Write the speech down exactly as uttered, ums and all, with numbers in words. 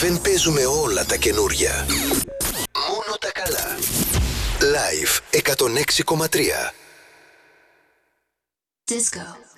Δεν παίζουμε όλα τα καινούρια. Μόνο τα καλά. Live εκατόν έξι κόμμα τρία. Disco.